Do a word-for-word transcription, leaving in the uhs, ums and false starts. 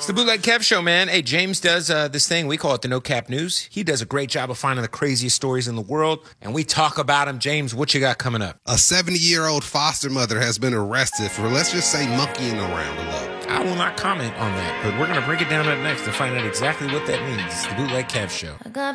It's the Bootleg Kev Show, man. Hey, James does uh, this thing. We call it the No Cap News. He does a great job of finding the craziest stories in the world, and we talk about them. James, what you got coming up? A seventy-year-old foster mother has been arrested for, let's just say, monkeying around a little. I will not comment on that, but we're going to break it down up next to find out exactly what that means. It's the Bootleg Kev Show. I got